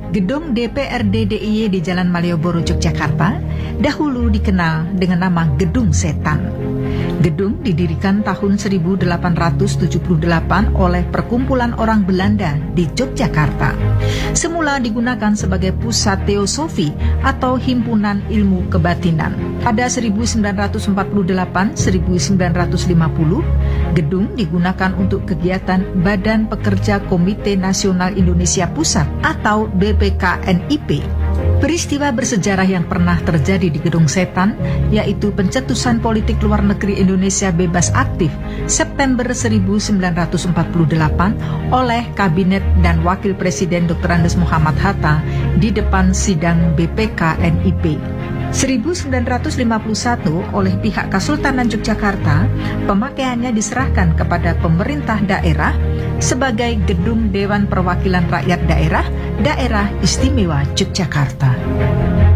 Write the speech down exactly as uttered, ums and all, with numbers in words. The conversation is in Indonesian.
Gedung D P R D D I Y di Jalan Malioboro, Yogyakarta, dahulu dikenal dengan nama Gedung Setan. Gedung didirikan tahun seribu delapan ratus tujuh puluh delapan oleh perkumpulan orang Belanda di Yogyakarta. Semula digunakan sebagai pusat teosofi atau himpunan ilmu kebatinan. Pada seribu sembilan ratus empat puluh delapan sampai seribu sembilan ratus lima puluh, gedung digunakan untuk kegiatan Badan Pekerja Komite Nasional Indonesia Pusat atau B P K N I P. Peristiwa bersejarah yang pernah terjadi di Gedung Setan, yaitu pencetusan politik luar negeri Indonesia bebas aktif September seribu sembilan ratus empat puluh delapan oleh Kabinet dan Wakil Presiden Doktor Andes Muhammad Hatta di depan sidang B P K N I P. seribu sembilan ratus lima puluh satu oleh pihak Kesultanan Yogyakarta, pemakaiannya diserahkan kepada pemerintah daerah sebagai Gedung Dewan Perwakilan Rakyat Daerah, Daerah Istimewa Yogyakarta.